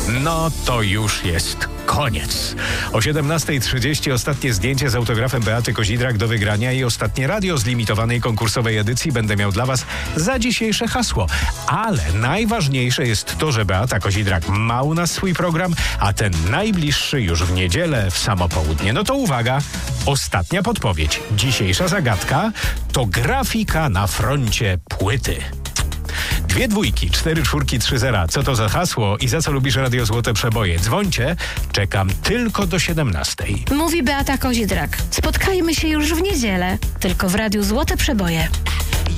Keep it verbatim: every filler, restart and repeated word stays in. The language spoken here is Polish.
No to już jest koniec. O siedemnasta trzydzieści ostatnie zdjęcie z autografem Beaty Kozidrak do wygrania i ostatnie radio z limitowanej konkursowej edycji będę miał dla Was za dzisiejsze hasło. Ale najważniejsze jest to, że Beata Kozidrak ma u nas swój program, a ten najbliższy już w niedzielę w samo południe. No to uwaga, ostatnia podpowiedź. Dzisiejsza zagadka to grafika na froncie płyty. Dwie dwójki, cztery czwórki, trzy zera. Co to za hasło i za co lubisz Radio Złote Przeboje? Dzwońcie, czekam tylko do siedemnastej. Mówi Beata Kozidrak. Spotkajmy się już w niedzielę, tylko w Radiu Złote Przeboje.